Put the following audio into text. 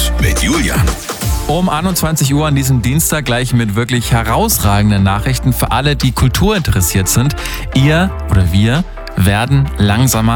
Update mit Julian. Um 21 Uhr an diesem Dienstag gleich mit wirklich herausragenden Nachrichten für alle, die Kultur interessiert sind. Ihr oder wir werden langsamer